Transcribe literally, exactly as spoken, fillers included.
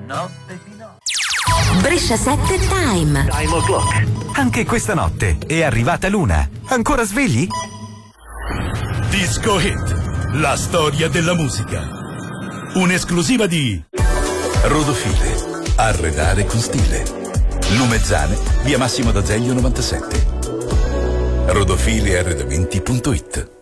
notte di notte. Brescia sette Time. Time o'clock. Anche questa notte è arrivata Luna. Ancora svegli? Disco Hit, la storia della musica. Un'esclusiva di Rodofile, arredare con stile. Lumezzane, via Massimo d'Azeglio novantasette. rodofile arredamenti punto it.